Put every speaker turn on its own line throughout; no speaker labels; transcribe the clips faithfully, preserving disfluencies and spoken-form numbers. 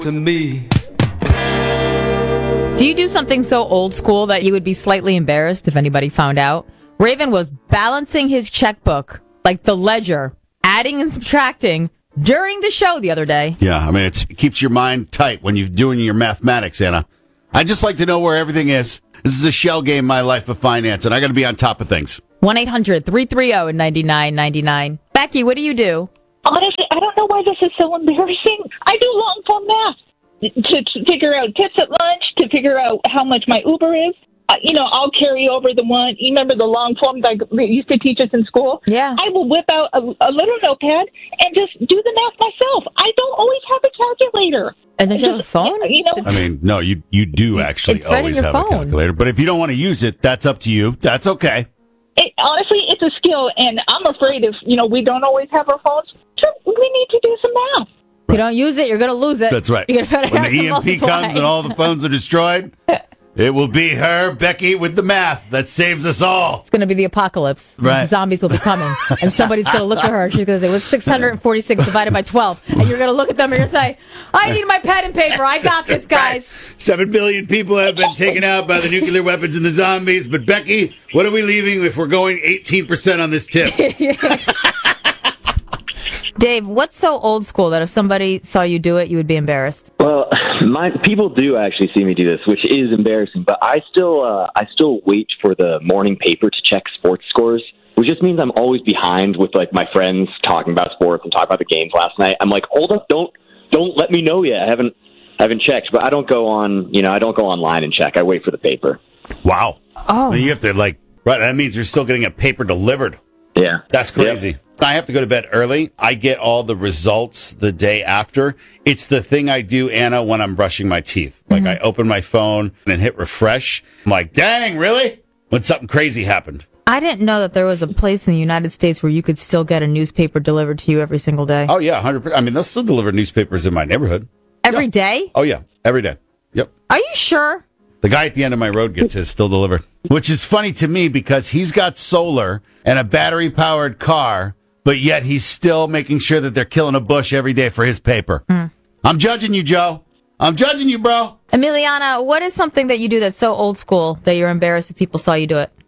to me.
Do you do something so old school that you would be slightly embarrassed if anybody found out? Raven was balancing his checkbook, like the ledger, adding and subtracting during the show the other day.
Yeah, I mean, it's, it keeps your mind tight when you're doing your mathematics, Anna. I just like to know where everything is. This is a shell game, my life of finance, and I got to be on top of things.
one eight hundred three three zero nine nine nine nine. Becky, what do you do?
Honestly, I don't know why this is so embarrassing. I do long form math to, to figure out tips at lunch, to figure out how much my Uber is. Uh, you know, I'll carry over the one. You remember the long form that they used to teach us in school?
Yeah.
I will whip out a, a little notepad and just do the math myself. I don't always have a calculator.
And does you have a phone?
You know,
I mean, no, you you do actually
It's right in
always
your
have a
phone.
calculator. But if you don't want to use it, that's up to you. That's okay.
it, honestly, it's a skill, and I'm afraid if, you know, we don't always have our phones, we need to do some math.
If you don't use it, you're going to lose it.
That's right.
You're gonna
When
have
the
to
E M P
multiply.
comes and all the phones are destroyed, it will be her, Becky, with the math that saves us all.
It's going to be the apocalypse.
Right.
Zombies will be coming. And somebody's going to look at her. She's going to say, what's six hundred forty-six divided by twelve? And you're going to look at them and you're going to say, I need my pen and paper. I got this, guys.
Seven billion people have been taken out by the nuclear weapons and the zombies. But, Becky, what are we leaving if we're going eighteen percent on this tip?
Dave, what's so old school that if somebody saw you do it, you would be embarrassed?
Well, my people do actually see me do this, which is embarrassing. But I still, uh, I still wait for the morning paper to check sports scores, which just means I'm always behind with like my friends talking about sports and talking about the games last night. I'm like, hold up, don't, don't let me know yet. I haven't, I haven't checked, but I don't go on, you know, I don't go online and check. I wait for the paper.
Wow.
Oh.
You have to, like, right, that means you're still getting a paper delivered.
Yeah.
That's crazy. Yep. I have to go to bed early. I get all the results the day after. It's the thing I do, Anna, when I'm brushing my teeth. Like, mm-hmm. I open my phone and hit refresh. I'm like, dang, really? When something crazy happened.
I didn't know that there was a place in the United States where you could still get a newspaper delivered to you every single day.
Oh, yeah, one hundred percent. I mean, they'll still deliver newspapers in my neighborhood.
Every
yeah.
day?
Oh, yeah, every day. Yep.
Are you sure?
The guy at the end of my road gets his still delivered, which is funny to me because he's got solar and a battery-powered car, but yet he's still making sure that they're killing a bush every day for his paper. Mm. I'm judging you, Joe. I'm judging you, bro.
Emiliana, what is something that you do that's so old school that you're embarrassed if people saw you do it?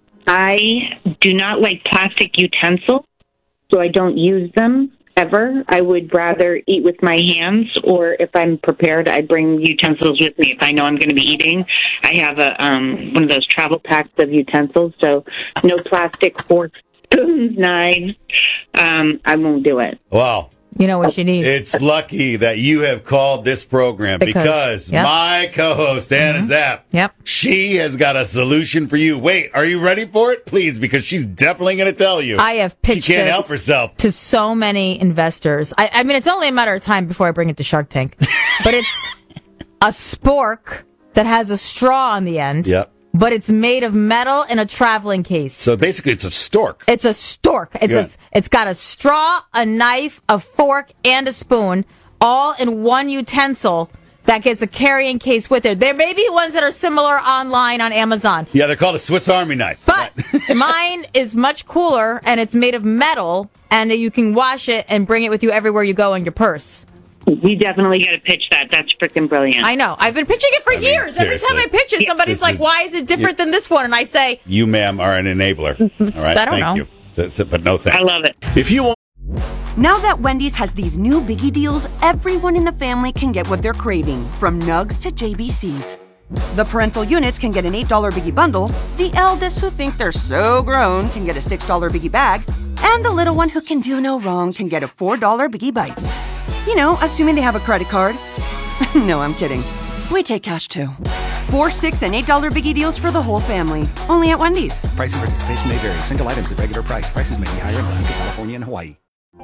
I do not like plastic utensils, so I don't use them ever. I would rather eat with my hands, or if I'm prepared, I bring utensils with me. If I know I'm going to be eating, I have a um, one of those travel packs of utensils, so no plastic forks, spoons, knives. Um, I won't do it.
Wow.
You know what she needs.
It's lucky that you have called this program because, because
yep.
my co-host, Anna
mm-hmm.
Zapp,
yep.
she has got a solution for you. Wait, are you ready for it? Please, because she's definitely going to tell you.
I have pitched
She can't
this
help herself.
to so many investors. I, I mean, it's only a matter of time before I bring it to Shark Tank. But it's a spork that has a straw on the end.
Yep.
But it's made of metal in a traveling case.
So basically, it's a stork.
It's a stork. It's
yeah.
a, it's got a straw, a knife, a fork, and a spoon, all in one utensil that gets a carrying case with it. There may be ones that are similar online on Amazon.
Yeah, they're called a Swiss Army knife.
But mine is much cooler, and it's made of metal, and you can wash it and bring it with you everywhere you go in your purse.
We definitely got to pitch that. That's freaking brilliant.
I know. I've been pitching it for
I mean,
years. Every
seriously.
time I pitch it, somebody's
This
like,
is-
why is it different
you-
than this one? And I say,
You, ma'am, are an enabler. All right,
I don't
thank
know.
you. So- so- but no thanks.
I love it.
If you want.
Now that Wendy's has these new biggie deals, everyone in the family can get what they're craving, from Nugs to J B Cs. The parental units can get an eight dollar biggie bundle, the eldest who think they're so grown can get a six dollar biggie bag, and the little one who can do no wrong can get a four dollar biggie bites. You know, assuming they have a credit card. No, I'm kidding. We take cash too. Four, six, and eight dollar biggie deals for the whole family. Only at Wendy's.
Price and participation may vary. Single items at regular price. Prices may be higher in Alaska, California, and Hawaii.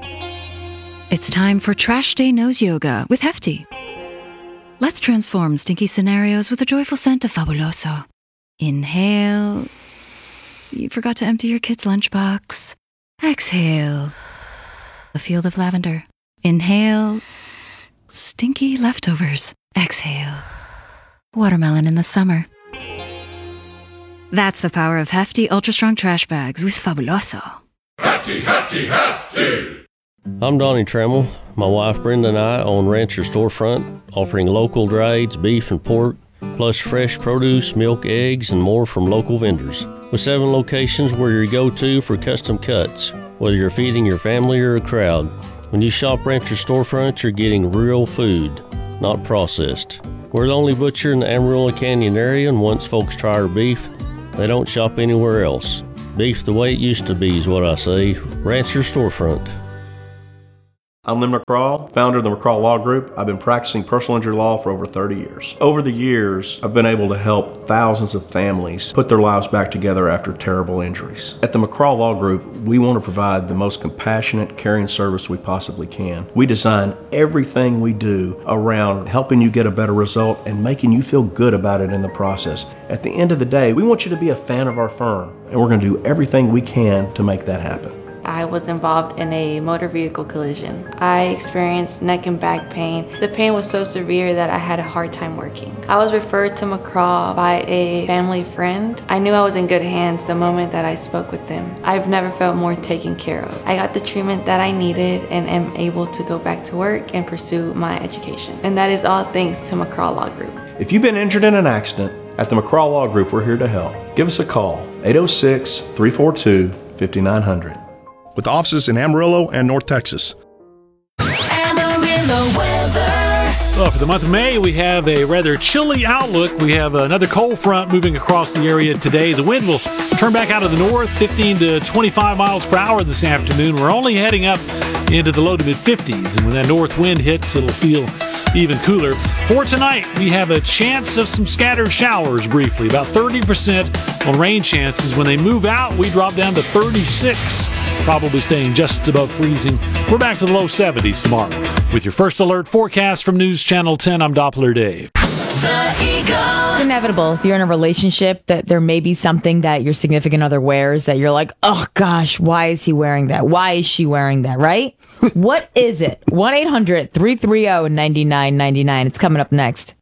It's time for Trash Day Nose Yoga with Hefty. Let's transform stinky scenarios with a joyful scent of Fabuloso. Inhale. You forgot to empty your kid's lunchbox. Exhale. A field of lavender. Inhale. Stinky leftovers. Exhale. Watermelon in the summer. That's the power of Hefty Ultra Strong Trash Bags with Fabuloso.
Hefty, hefty, hefty!
I'm Donnie Tremmel. My wife Brenda and I own Rancher Storefront, offering local drieds, beef and pork, plus fresh produce, milk, eggs, and more from local vendors. With seven locations, we're your go-to for custom cuts, whether you're feeding your family or a crowd. When you shop Rancher Storefront, you're getting real food, not processed. We're the only butcher in the Amarillo Canyon area, and once folks try our beef, they don't shop anywhere else. Beef the way it used to be is what I say. Rancher Storefront.
I'm Lynn McCraw, founder of the McCraw Law Group. I've been practicing personal injury law for over thirty years. Over the years, I've been able to help thousands of families put their lives back together after terrible injuries. At the McCraw Law Group, we want to provide the most compassionate, caring service we possibly can. We design everything we do around helping you get a better result and making you feel good about it in the process. At the end of the day, we want you to be a fan of our firm, and we're going to do everything we can to make that happen.
I was involved in a motor vehicle collision. I experienced neck and back pain. The pain was so severe that I had a hard time working. I was referred to McCraw by a family friend. I knew I was in good hands the moment that I spoke with them. I've never felt more taken care of. I got the treatment that I needed and am able to go back to work and pursue my education. And that is all thanks to McCraw Law Group.
If you've been injured in an accident, at the McCraw Law Group, we're here to help. Give us a call, eight oh six, three four two, five nine zero zero.
With offices in Amarillo and North Texas.
Amarillo weather.
Well, for the month of May, we have a rather chilly outlook. We have another cold front moving across the area today. The wind will turn back out of the north, fifteen to twenty-five miles per hour this afternoon. We're only heading up into the low to mid fifties, and when that north wind hits, it'll feel even cooler. For tonight, we have a chance of some scattered showers briefly, about thirty percent on rain chances. When they move out, we drop down to thirty-six, probably staying just above freezing. We're back to the low seventies tomorrow. With your first alert forecast from News Channel ten, I'm Doppler Dave.
The Eagle.
It's inevitable if you're in a relationship that there may be something that your significant other wears that you're like, oh gosh, why is he wearing that? Why is she wearing that, right? What is it? one eight hundred, three three zero, nine nine nine nine. It's coming up next.